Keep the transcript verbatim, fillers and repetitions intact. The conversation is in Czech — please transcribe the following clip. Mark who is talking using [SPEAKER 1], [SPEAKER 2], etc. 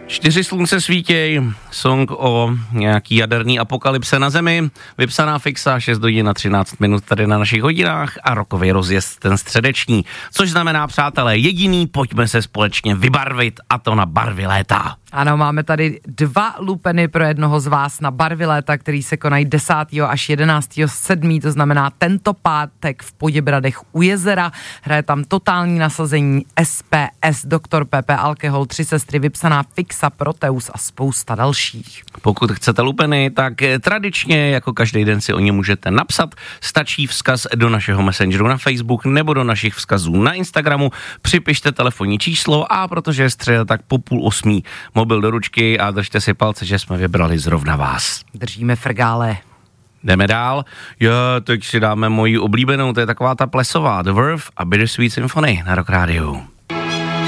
[SPEAKER 1] Čtyři slunce svítěj, song o nějaký jaderný apokalypse na Zemi, vypsaná fixa, šest hodin a třináct minut tady na našich hodinách a rokový rozjezd ten středeční. Což znamená, přátelé, jediný, pojďme se společně vybarvit, a to na barvy léta.
[SPEAKER 2] Ano, máme tady dva lupeny pro jednoho z vás na barvy léta, který se konají desátého až jedenáctého sedmého to znamená tento pátek v Poděbradech u jezera. Hraje tam totální nasazení S P S, Doktor P P, Alkohol, Tři sestry, vypsaná fixa, Proteus a spousta dalších.
[SPEAKER 1] Pokud chcete lupeny, tak tradičně jako každý den si o ně můžete napsat. Stačí vzkaz do našeho messengeru na Facebook nebo do našich vzkazů na Instagramu. Připište telefonní číslo a protože je středa, tak po půl osmí mobil do ručky a držte si palce, že jsme vybrali zrovna vás.
[SPEAKER 2] Držíme frgále.
[SPEAKER 1] Jdeme dál. Jo, teď si dáme moji oblíbenou, to je taková ta plesová, The Verve a Bittersweet Symphony na Rock Rádiu.